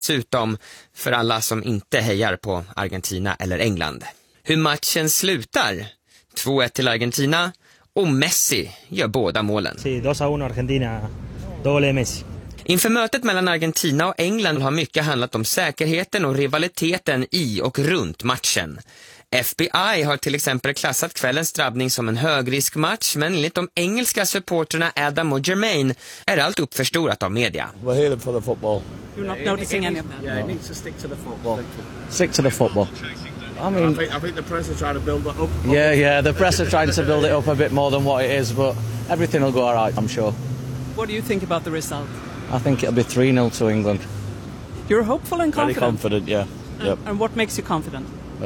Dessutom för alla som inte hejar på Argentina eller England. Hur matchen slutar? 2-1 till Argentina och Messi gör båda målen. Sí, 2-1 Argentina, doble Messi. Inför mötet mellan Argentina och England har mycket handlat om säkerheten och rivaliteten i och runt matchen. FBI har till exempel klassat kvällens drabbning som en högriskmatch, men enligt de engelska supporterna Adam och Jermaine är allt uppförstorat av media. We're here for the football. You're not noticing any of that? Yeah, it needs to stick to the football. Stick to the football. I think the press are trying to build it up. Yeah, the press are trying to build it up a bit more than what it is, but everything will go all right, I'm sure. What do you think about the result? I think it'll be 3-0 to England. You're hopeful and confident? Very confident, yeah. Yep. And what makes you confident?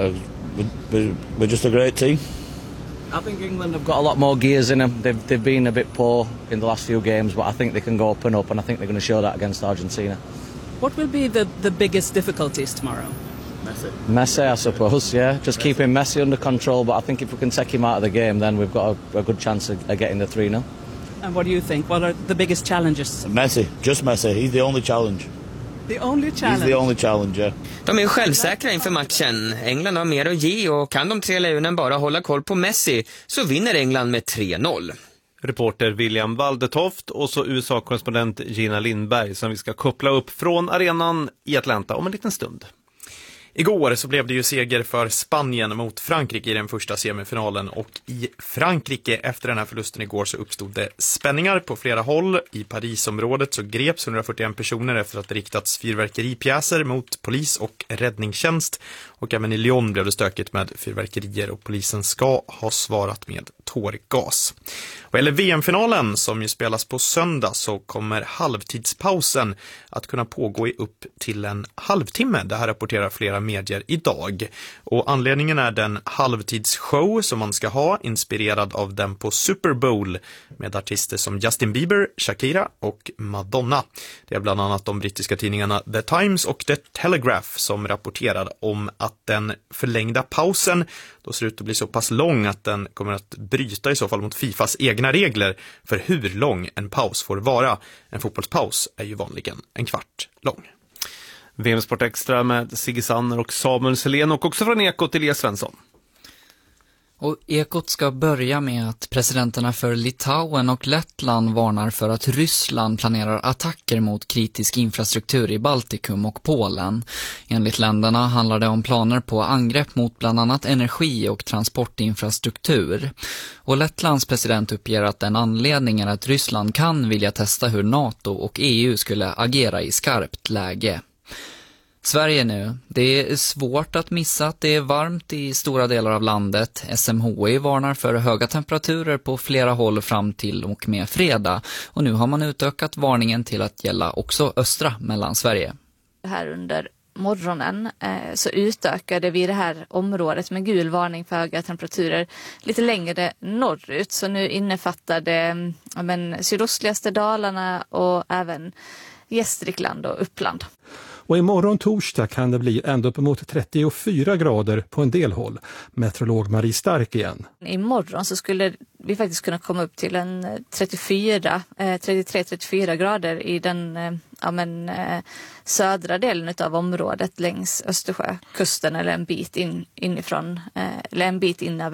We're just a great team. I think England have got a lot more gears in them. They've been a bit poor in the last few games, but I think they can go up and up, and I think they're going to show that against Argentina. What will be the biggest difficulties tomorrow? Messi, I suppose, yeah. Just keeping Messi under control, but I think if we can take him out of the game, then we've got a good chance of getting the 3-0. And what do you think? What are the biggest challenges? Messi, just Messi. He's the only challenge. The only challenge? He's the only challenge, yeah. De är självsäkra inför matchen. England har mer att ge och kan de 3 lejonen bara hålla koll på Messi så vinner England med 3-0. Reporter William Waldetoft och så USA-korrespondent Gina Lindberg som vi ska koppla upp från arenan i Atlanta om en liten stund. Igår så blev det ju seger för Spanien mot Frankrike i den första semifinalen, och i Frankrike efter den här förlusten igår så uppstod det spänningar på flera håll. I Parisområdet så greps 141 personer efter att det riktats fyrverkeripjäser mot polis och räddningstjänst, och även i Lyon blev det stökigt med fyrverkerier och polisen ska ha svarat med tårgas. Och eller VM-finalen som ju spelas på söndag så kommer halvtidspausen att kunna pågå i upp till en halvtimme. Det här rapporterar flera medier idag. Och anledningen är den halvtidsshow som man ska ha, inspirerad av den på Super Bowl med artister som Justin Bieber, Shakira och Madonna. Det är bland annat de brittiska tidningarna The Times och The Telegraph som rapporterar om att den förlängda pausen då ser ut att bli så pass lång att den kommer att bryta i så fall mot FIFAs egna regler för hur lång en paus får vara. En fotbollspaus är ju vanligen en kvart lång. VM-sport extra med Sigge Sanner och Samuel Selén, och också från Ekot Elias Svensson. Och Ekot ska börja med att presidenterna för Litauen och Lettland varnar för att Ryssland planerar attacker mot kritisk infrastruktur i Baltikum och Polen. Enligt länderna handlar det om planer på angrepp mot bland annat energi- och transportinfrastruktur. Och Lettlands president uppger att en anledning är att Ryssland kan vilja testa hur NATO och EU skulle agera i skarpt läge. Sverige nu. Det är svårt att missa att det är varmt i stora delar av landet. SMHI varnar för höga temperaturer på flera håll fram till och med fredag. Och nu har man utökat varningen till att gälla också östra Mellansverige. Här under morgonen så utökade vi det här området med gul varning för höga temperaturer lite längre norrut. Så nu innefattar det sydostligaste Dalarna och även Gästrikland och Uppland. Och imorgon torsdag kan det bli ända uppemot 34 grader på en del håll. Meteorolog Marie Stark igen. Imorgon så skulle vi faktiskt kunna komma upp till en 33-34 grader i den södra delen av området längs Östersjökusten eller en bit inifrån eller en bit in över